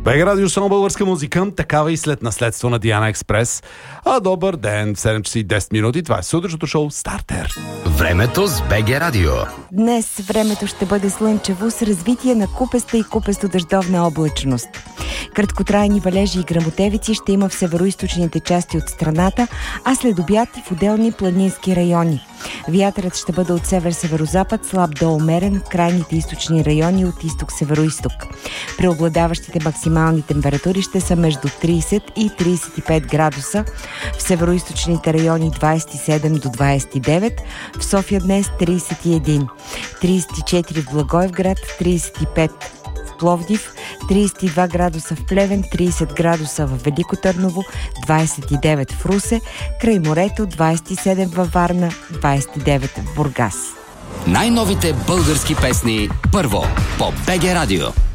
БГ Радио Шоу българска музика, такава и след наследство на Диана Експрес. Добър ден, в 7 часа и 10 минути. Това е сутрешното шоу Стартер. Времето с БГ Радио. Днес времето ще бъде слънчево с развитие на купеста и купесто-дъждовна облачност. Краткотрайни валежи и гръмотевици ще има в североизточните части от страната, а след обяд и в отделни планински райони. Вятърът ще бъде от север-северозапад, слаб до умерен в крайните източни райони от изток-североизток. Преобладаващите максимални температури ще са между 30 и 35 градуса, в североизточните райони 27 до 29, в София днес 31, 34 в Благоевград, 35 в Пловдив, 32 градуса в Плевен, 30 градуса в Велико Търново, 29 в Русе, край морето 27 във Варна, 29 в Бургас. Най-новите български песни първо по БГ Радио.